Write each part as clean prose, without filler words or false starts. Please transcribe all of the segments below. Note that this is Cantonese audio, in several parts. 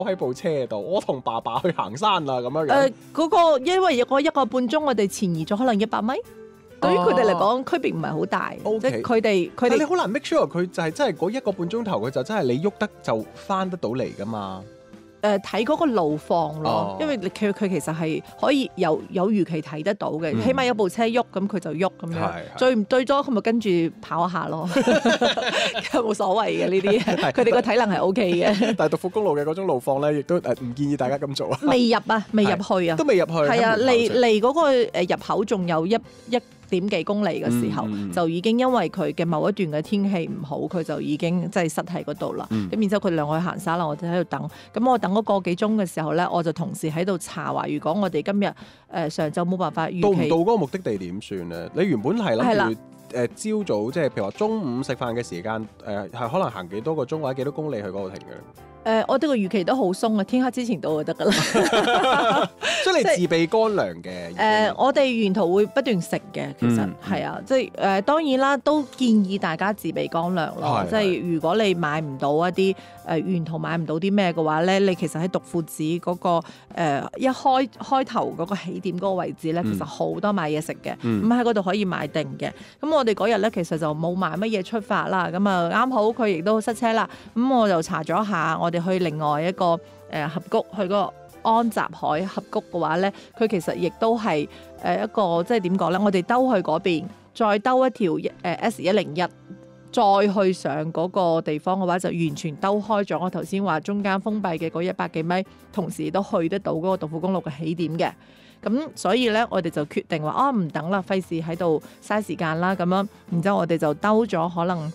我喺部車度，我同爸爸去行山啦咁樣樣。 嗰個因為嗰1個半鐘，我哋前移咗可能100米，對於佢哋嚟講區別唔係好大，即 OK 係佢哋但你好難 make sure 佢就係真係嗰1個半鐘頭，佢就真係你喐得就翻得到嚟噶嘛。 睇嗰個路況咯，因為佢其實係可以有預期睇得到嘅，起碼有部車喐咁佢就喐咁樣，最唔對咗佢咪跟住跑一下咯，冇所謂嘅呢啲，佢哋個體能係 O K 嘅。 但係獨富公路嘅嗰種路況咧，亦都唔建議大家咁做啊。 未入去啊， 都未入去。 係啊，離嗰個入口仲有一點幾公里嘅時候，就已經因為佢嘅某一段嘅天氣唔好，佢就已經即係塞喺嗰度啦。咁然之後佢兩個去行山啦，我哋喺度等。咁我等咗個幾鐘嘅時候咧，我就同時喺度查話，如果我哋今日上晝冇辦法預期到唔到嗰個目的地點算咧？你原本係諗住朝早，即係譬如話中午食飯嘅時間，係可能行幾多個鐘或者幾多公里去嗰度停嘅？ 我哋個預期都好鬆啊，天黑之前到就得噶啦。 所以你自備乾糧嘅。 我哋沿途會不斷食嘅，其實係啊，即係當然啦，都建議大家自備乾糧咯。即係如果你買唔到一啲沿途買唔到啲咩嘅話咧，你其實喺獨富寺嗰個一開頭嗰個起點嗰個位置咧，其實好多買嘢食嘅，咁喺嗰度可以買定嘅。咁我哋嗰日咧其實就冇買乜嘢出發啦，咁啊啱好佢亦都塞車啦，咁我就查咗下，我哋去另外一個峽谷，去嗰個安澤海峽谷嘅話咧，佢其實亦都係一個即係點講咧？我哋兜去嗰邊，再兜一條S101，再去上嗰個地方嘅話，就完全兜開咗我頭先話中間封閉嘅嗰100幾米，同時都去得到嗰個獨富公路嘅起點嘅。咁所以咧，我哋就決定話唔等啦，費事喺度嘥時間啦咁樣。然之後我哋就兜咗可能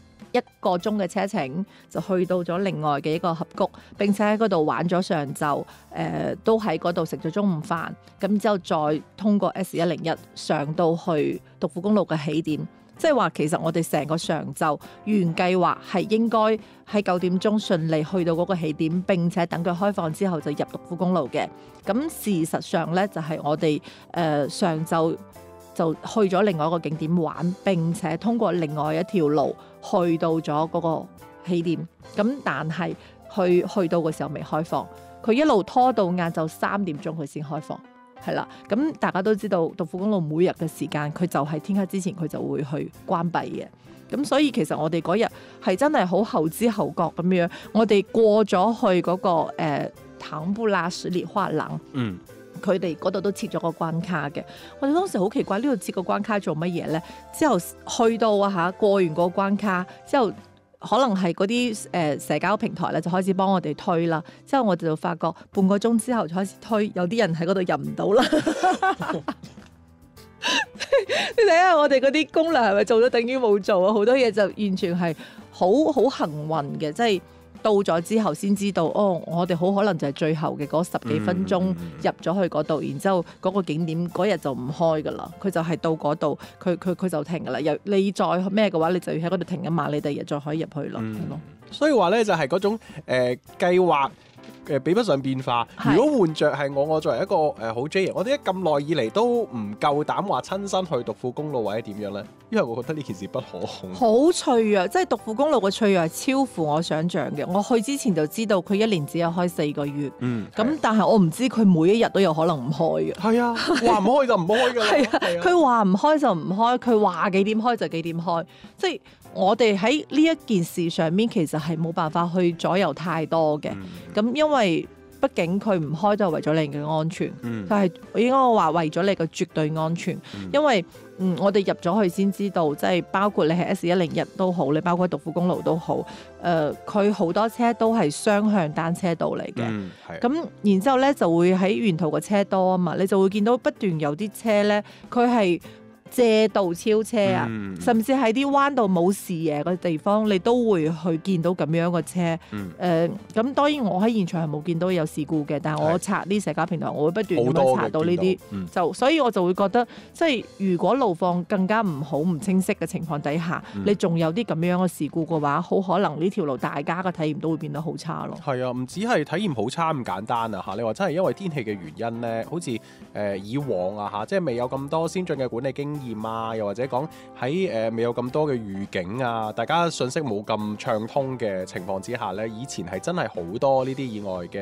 1個鐘嘅車程，就去到咗另外嘅一個峽谷，並且喺嗰度玩咗上晝，都喺嗰度食咗中午飯，咁之後再通過 S101 上到去獨富公路嘅起點。即係話其實我哋成個上晝原計劃係應該喺9點鐘順利去到嗰個起點，並且等佢開放之後就入獨富公路嘅。咁事實上呢，就係我哋上晝就去咗另外一個景點玩，並且通過另外一條路去到咗嗰個起點。咁但係去到嘅時候未開放，佢一路拖到晏晝3點鐘佢先開放。係啦，咁大家都知道獨富公路每日嘅時間，佢就係天黑之前佢就會去關閉嘅。咁所以其實我哋嗰日係真係好後知後覺咁樣，我哋過咗去嗰個唐布拉什列花廊，佢哋嗰度都設咗個關卡嘅。我哋當時好奇怪，呢度設個關卡做乜嘢咧？之後去到過完個關卡之後，可能係嗰啲社交平台咧就開始幫我哋推啦。之後我哋就發覺半個鐘之後就開始推，有啲人喺嗰度入唔到啦。你睇下我哋嗰啲攻略係咪做咗等於冇做啊？好多嘢就完全係好幸運嘅，即係到咗之後先知道，我哋好可能就係最後嘅嗰10幾分鐘入咗去嗰度，然之後嗰個景點嗰日就唔開噶啦，佢就係到嗰度，佢就停噶啦。又你再咩嘅話，你就要喺嗰度停一晚，你第二日再可以入去咯。 所以話咧就係嗰種計劃比不上變化。如果換着係我作為一個好 J 人，我哋咁耐以嚟都唔夠膽話親身去獨富公路或者點樣咧，因為我覺得呢件事不可控。 好脆弱，即係獨富公路嘅脆弱係超乎我想象嘅。我去之前就知道佢1年只有開4個月，咁但係我唔知佢每一日都有可能唔開嘅。係啊， 話唔開就唔開㗎啦。 係啊，佢話唔開就唔開，佢話幾點開就幾點開，即係。我哋喺呢一件事上面其實係冇辦法去左右太多嘅，咁因為畢竟佢唔開都係為咗你嘅安全，就係應該我話為咗你嘅絕對安全，因為我哋入咗去先知道，即係包括你係 S101都好，你包括獨富公路都好，佢好多車都係雙向單車道嚟嘅，咁然之後咧就會喺沿途個車多啊嘛，你就會見到不斷有啲車咧，佢係借道超車啊，甚至喺啲彎道冇視野嘅地方，你都會去見到咁樣嘅車。咁當然我喺現場係冇見到有事故嘅，但係我刷啲社交平台，我會不斷咁樣查到呢啲，就所以我就會覺得，即係如果路況更加唔好、唔清晰嘅情況底下，你仲有啲咁樣嘅事故嘅話，好可能呢條路大家嘅體驗都會變得好差咯。 係啊，唔止係體驗好差咁簡單啊嚇！你話真係因為天氣嘅原因咧，好似以往啊嚇，即係未有咁多先進嘅管理經驗啊，又或者講喺未有咁多嘅預警啊，大家信息冇咁暢通嘅情況之下呢，以前係真係好多呢啲意外嘅